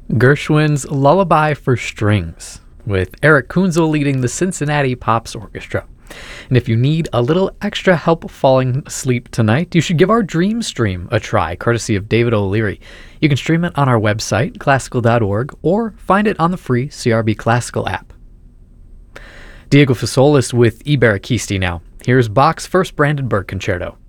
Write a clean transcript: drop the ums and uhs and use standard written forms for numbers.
Gershwin's Lullaby for Strings, with Eric Kunzel leading the Cincinnati Pops Orchestra. And if you need a little extra help falling asleep tonight, you should give our Dream Stream a try, courtesy of David O'Leary. You can stream it on our website, classical.org, or find it on the free CRB Classical app. Diego Fasolis with I Barachisti now. Here's Bach's first Brandenburg Concerto.